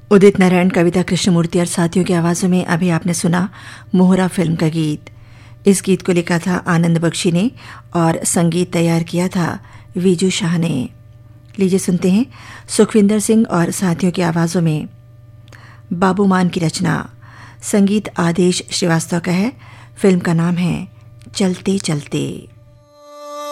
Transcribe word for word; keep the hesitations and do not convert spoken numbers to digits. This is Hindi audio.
उदित नारायण, कविता कृष्णमूर्ति और साथियों की आवाज़ों में अभी आपने सुना मोहरा फिल्म का गीत। इस गीत को लिखा था आनंद बख्शी ने और संगीत तैयार किया था वीजू शाह ने। लीजिए सुनते हैं सुखविंदर सिंह और साथियों की आवाज़ों में बाबू मान की रचना। संगीत आदेश श्रीवास्तव का है। फिल्म का नाम है चलते चलते।